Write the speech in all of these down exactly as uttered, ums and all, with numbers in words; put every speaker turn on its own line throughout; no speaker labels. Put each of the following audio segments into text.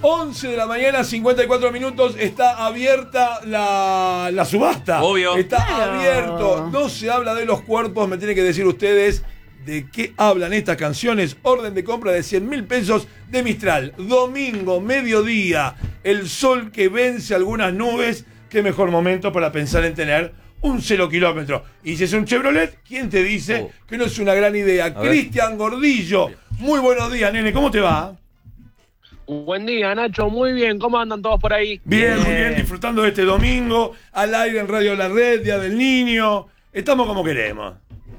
once de la mañana, cincuenta y cuatro minutos, está abierta la, la subasta.
Obvio.
Está
Claro.
abierto. No se habla de los cuerpos, me tienen que decir ustedes de qué hablan estas canciones. Orden de compra de cien mil pesos de Mistral. Domingo, mediodía, el sol que vence algunas nubes. Qué mejor momento para pensar en tener un cero kilómetro. Y si es un Chevrolet, ¿quién te dice
Oh.
que no es una gran idea? Cristian Gordillo. Muy buenos días, nene. ¿Cómo te va?
Buen día, Nacho. Muy bien. ¿Cómo andan todos por ahí?
Bien, muy bien. Disfrutando de este domingo. Al aire en Radio La Red, Día del Niño. Estamos como queremos.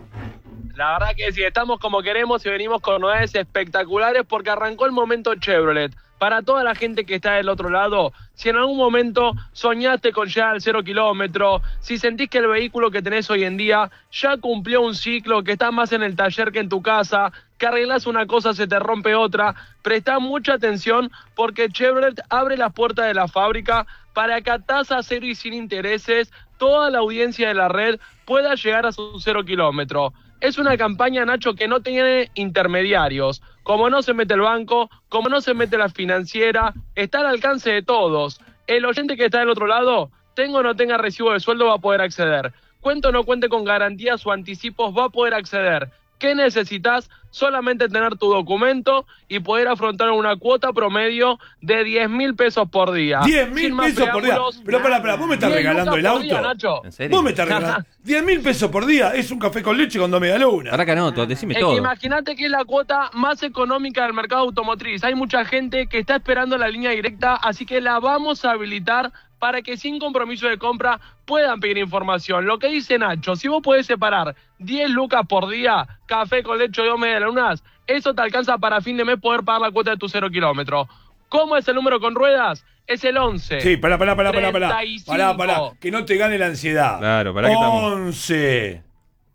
La verdad que sí, estamos como queremos y venimos con novedades espectaculares porque arrancó el momento Chevrolet. Para toda la gente que está del otro lado, si en algún momento soñaste con llegar al cero kilómetro, si sentís que el vehículo que tenés hoy en día ya cumplió un ciclo, que está más en el taller que en tu casa, que arreglás una cosa, se te rompe otra, prestá mucha atención porque Chevrolet abre las puertas de la fábrica para que a tasa cero y sin intereses toda la audiencia de la red pueda llegar a su cero kilómetro. Es una campaña, Nacho, que no tiene intermediarios. Como no se mete el banco, como no se mete la financiera, está al alcance de todos. El oyente que está del otro lado, tenga o no tenga recibo de sueldo, va a poder acceder. Cuente o no cuente con garantías o anticipos, va a poder acceder. ¿Qué necesitas? Solamente tener tu documento y poder afrontar una cuota promedio de diez mil pesos por día.
diez mil pesos por día. Pero pará, pará, ¿vos me estás regalando el auto?
Día, Nacho.
¿En serio?
¿Vos me estás regalando? diez mil pesos por día es un café con leche con dos medialunas.
Ahora que anoto, decime
Es que
todo.
imagínate que es la cuota más económica del mercado automotriz. Hay mucha gente que está esperando la línea directa, así que la vamos a habilitar para que sin compromiso de compra puedan pedir información. Lo que dice Nacho, si vos podés separar diez lucas por día, café con leche y dos medialunas, eso te alcanza para fin de mes poder pagar la cuota de tu cero kilómetro. ¿Cómo es el número con ruedas? Es el once.
Sí, pará, pará, pará, pará, pará.
treinta y cinco.
Pará, pará. Que no te gane la ansiedad.
Claro, pará que estamos.
once.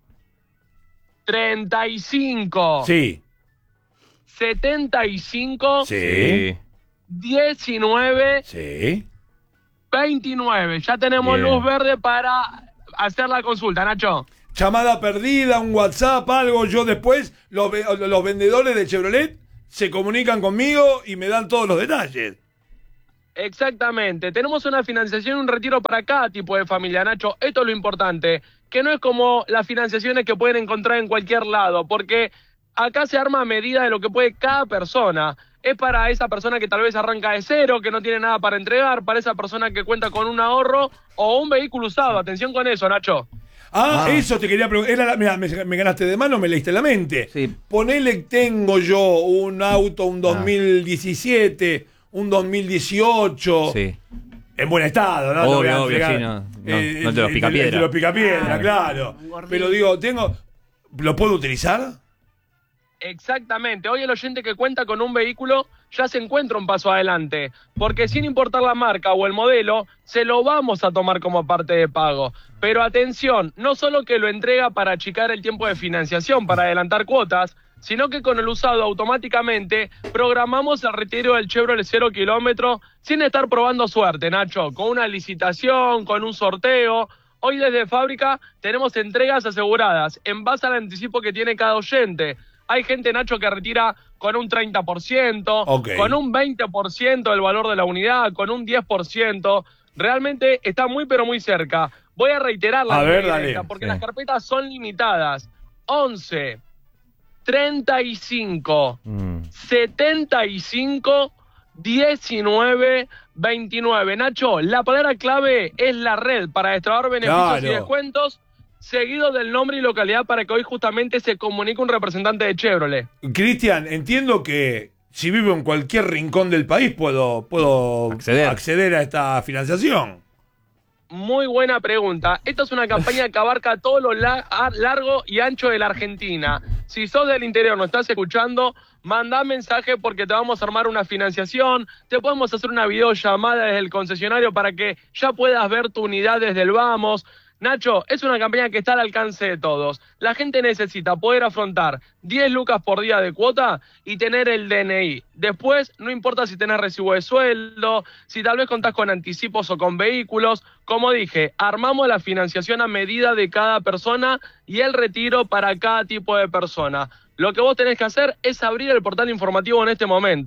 treinta y cinco.
Sí.
setenta y cinco.
Sí.
diecinueve.
Sí.
veintinueve. Ya tenemos
Bien.
luz verde para hacer la consulta, Nacho.
Llamada perdida, un WhatsApp, algo. Yo después, los, ve- los vendedores de Chevrolet se comunican conmigo y me dan todos los detalles.
Exactamente. Tenemos una financiación y un retiro para cada tipo de familia, Nacho. Esto es lo importante, que no es como las financiaciones que pueden encontrar en cualquier lado, porque acá se arma a medida de lo que puede cada persona. Es para esa persona que tal vez arranca de cero, que no tiene nada para entregar, para esa persona que cuenta con un ahorro o un vehículo usado. Atención con eso, Nacho.
Ah,
Ah.
eso te quería preguntar. Era la- mirá, me, me ganaste de mano, me leíste la mente.
Sí.
Ponele, tengo yo un auto, un dos mil diecisiete, un dos mil dieciocho.
Sí.
En buen estado, ¿no?
Obvio,
voy a
obvio,
entregar,
sí, no, no, no te los pica
el-
piedra.
Te los pica piedra,
Ah.
claro.
Un gordito.
Pero digo, tengo. ¿Lo puedo utilizar?
Exactamente. Hoy el oyente que cuenta con un vehículo ya se encuentra un paso adelante, porque sin importar la marca o el modelo, se lo vamos a tomar como parte de pago. Pero atención, no solo que lo entrega para achicar el tiempo de financiación, para adelantar cuotas, sino que con el usado automáticamente programamos el retiro del Chevrolet cero kilómetro sin estar probando suerte, Nacho, con una licitación, con un sorteo. Hoy desde fábrica tenemos entregas aseguradas en base al anticipo que tiene cada oyente. Hay gente, Nacho, que retira con un treinta por ciento,
Ok.
con un veinte por ciento del valor de la unidad, con un diez por ciento. Realmente está muy pero muy cerca. Voy a reiterar la
A
línea
ver, dale.
directa, porque
Sí.
las carpetas son limitadas. once, treinta y cinco,
Mm.
setenta y cinco, diecinueve, veintinueve. Nacho, la palabra clave es la red para destrabar beneficios
Claro.
y descuentos, seguido del nombre y localidad para que hoy justamente se comunique un representante de Chevrolet.
Cristian, entiendo que si vivo en cualquier rincón del país puedo, puedo
Acceder.
acceder a esta financiación.
Muy buena pregunta. Esta es una campaña que abarca todo lo la- a- largo y ancho de la Argentina. Si sos del interior, no estás escuchando, mandá mensaje porque te vamos a armar una financiación, te podemos hacer una videollamada desde el concesionario para que ya puedas ver tu unidad desde el vamos. Nacho, es una campaña que está al alcance de todos. La gente necesita poder afrontar diez lucas por día de cuota y tener el D N I. Después, no importa si tenés recibo de sueldo, si tal vez contás con anticipos o con vehículos. Como dije, armamos la financiación a medida de cada persona y el retiro para cada tipo de persona. Lo que vos tenés que hacer es abrir el portal informativo en este momento.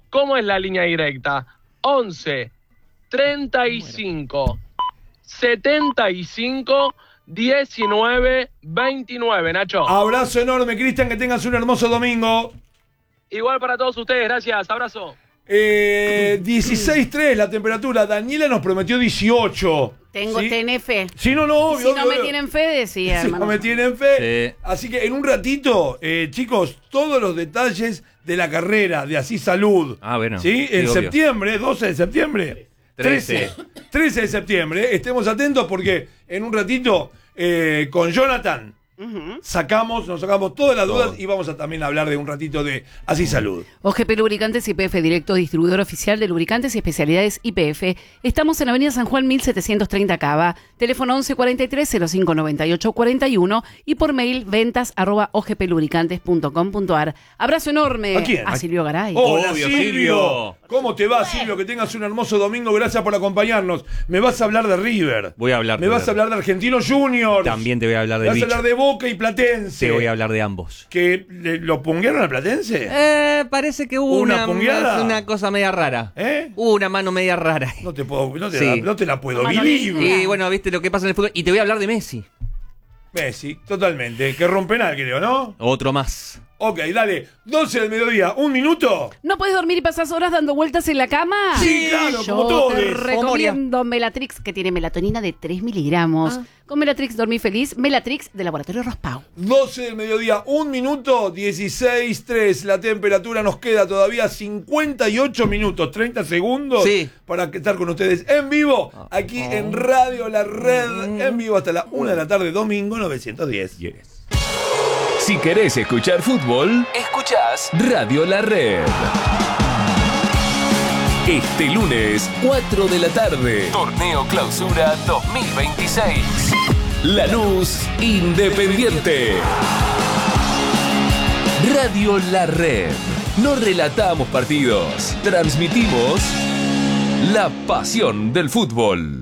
¿Cómo es la línea directa? once, treinta y cinco, setenta y cinco, diecinueve, veintinueve, Nacho.
Abrazo enorme, Cristian, que tengas un hermoso domingo.
Igual para todos ustedes, gracias, abrazo.
Eh, dieciséis tres la temperatura. Daniela nos prometió dieciocho.
Tengo,
¿sí?
tenés fe.
Sí, no, no, obvio.
Si no
obvio,
me
obvio.
tienen fe, decía,
Si
hermano.
no me tienen fe.
Sí.
Así que en un ratito, eh, chicos, todos los detalles de la carrera de Así Salud.
Ah, bueno.
¿Sí? En
Sí, obvio.
septiembre, doce de septiembre.
trece.
trece de septiembre. Estemos atentos porque en un ratito, eh, con Jonathan,
Uh-huh.
sacamos, nos sacamos todas las dudas
Todo.
y vamos a también hablar de un ratito de Así Salud.
O G P Lubricantes y P F Directo, distribuidor oficial de lubricantes y especialidades I P F. Estamos en Avenida San Juan mil setecientos treinta Cava, teléfono once cuarenta y tres cero cinco noventa y ocho cuarenta y uno y por mail ventas arroba o g p lubricantes punto com punto a r. Abrazo enorme
¿A quién?
a Silvio Garay.
Hola,
Obvio,
Silvio.
Silvio.
¿Cómo te va, Silvio? Que tengas un hermoso domingo. Gracias por acompañarnos. Me vas a hablar de River.
Voy a hablar
Me
de
vas a
River.
hablar de Argentinos Juniors.
También te voy a hablar
Me
de
vas a
bicho.
hablar de Boca y Platense.
Te voy a hablar de ambos.
¿Que le- lo punguearon al Platense?
Eh, parece que hubo
¿Una
una,
pungueada?
una cosa media rara.
¿Eh?
Hubo una mano media rara.
No te puedo, no te,
Sí.
la, no te la puedo
Mano
vivir.
negra.
Y bueno, viste lo que pasa en el fútbol. Y te voy a hablar de Messi.
Messi, totalmente. Que rompenal, creo, ¿no?
Otro más.
Ok, dale. doce del mediodía, un minuto.
¿No puedes dormir y pasar horas dando vueltas en la cama?
Sí, claro,
Yo
como todos.
te recomiendo Melatrix, que tiene melatonina de tres miligramos. Con Melatrix dormí feliz. Melatrix de Laboratorio Rospau.
doce del mediodía, un minuto, dieciséis tres. La temperatura nos queda todavía cincuenta y ocho minutos, treinta segundos
Sí.
para estar con ustedes en vivo, aquí en Radio La Red, en vivo hasta la una de la tarde, domingo novecientos diez.
Yes.
Si querés escuchar fútbol, escuchás Radio La Red. Este lunes, cuatro de la tarde, Torneo Clausura dos mil veintiséis. Lanús Independiente. Radio La Red. No relatamos partidos, transmitimos la pasión del fútbol.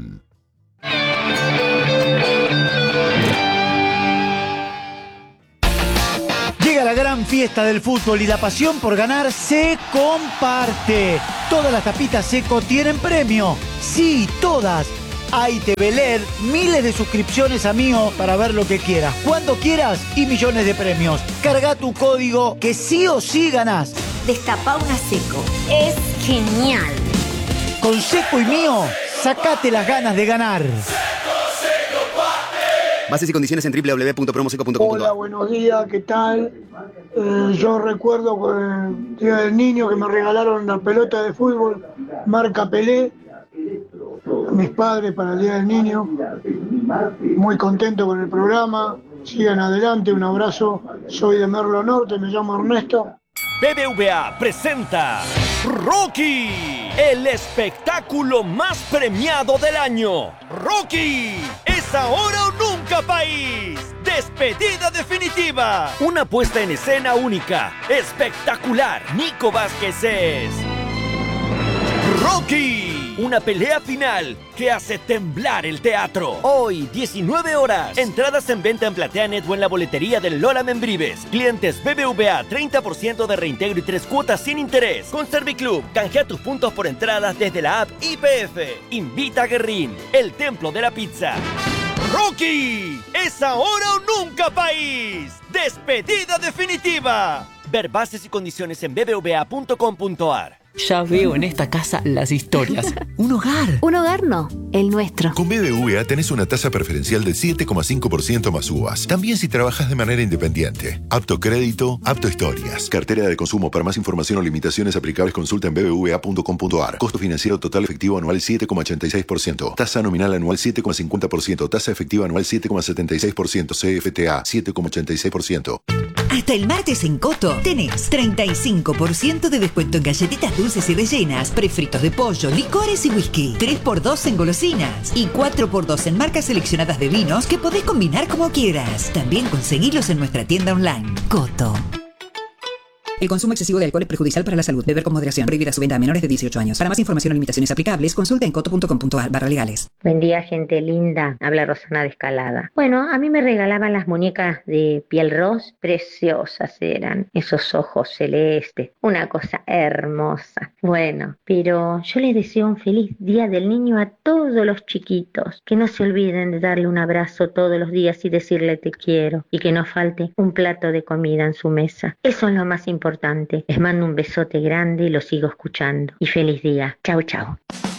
Llega la gran fiesta del fútbol y la pasión por ganar se comparte. Todas las tapitas Seco tienen premio. Sí, todas. Hay T V L E D, miles de suscripciones a Mío para ver lo que quieras, cuando quieras y millones de premios. Carga tu código que sí o sí ganás.
Destapá una Seco. Es genial.
Con Seco y Mío, sacate las ganas de ganar.
Bases y condiciones en doble u doble u doble u punto promoseco punto com punto a
Hola,
r.
buenos días, ¿qué tal? Eh, yo recuerdo con el Día del Niño que me regalaron una pelota de fútbol, marca Pelé, a mis padres para el Día del Niño. Muy contento con el programa, sigan adelante, un abrazo, soy de Merlo Norte, me llamo Ernesto.
B B V A presenta Rocky, el espectáculo más premiado del año. Rocky, es ahora o nunca, país. Despedida definitiva. Una puesta en escena única, espectacular. Nico Vázquez es Rocky, una pelea final que hace temblar el teatro. Hoy, diecinueve horas. Entradas en venta en PlateaNet o en la boletería del Lola Membrives. Clientes B B V A, treinta por ciento de reintegro y tres cuotas sin interés. Con Serviclub, canjea tus puntos por entradas desde la app I P F. Invita a Guerrín, el templo de la pizza. Rocky, es ahora o nunca, país. Despedida definitiva. Ver bases y condiciones en b b v a punto com punto a r.
Ya veo en esta casa las historias. Un hogar.
Un hogar no, el nuestro.
Con B B V A tenés una tasa preferencial del siete coma cinco por ciento más U V A S. También si trabajas de manera independiente. Apto crédito, apto historias. Cartera de consumo. Para más información o limitaciones aplicables consulta en b b v a punto com punto a r. Costo financiero total efectivo anual siete coma ochenta y seis por ciento. Tasa nominal anual siete coma cincuenta por ciento. Tasa efectiva anual siete coma setenta y seis por ciento. C F T A siete coma ochenta y seis por ciento.
Hasta el martes en Coto tenés treinta y cinco por ciento de descuento en galletitas dulces y rellenas, prefritos de pollo, licores y whisky. tres por dos en golosinas y cuatro por dos en marcas seleccionadas de vinos que podés combinar como quieras. También conseguilos en nuestra tienda online. Coto. El consumo excesivo de alcohol es perjudicial para la salud. Beber con moderación. Prohibida su venta a menores de dieciocho años. Para más información o limitaciones aplicables, consulta en coto punto com punto ar barra legales.
Buen día, gente linda. Habla Rosana de Escalada. Bueno, a mí me regalaban las muñecas de piel ros. Preciosas eran. Esos ojos celestes. Una cosa hermosa. Bueno, pero yo les deseo un feliz Día del Niño a todos los chiquitos. Que no se olviden de darle un abrazo todos los días y decirle te quiero. Y que no falte un plato de comida en su mesa. Eso es lo más importante. Les mando un besote grande y los sigo escuchando. Y feliz día. Chau, chau.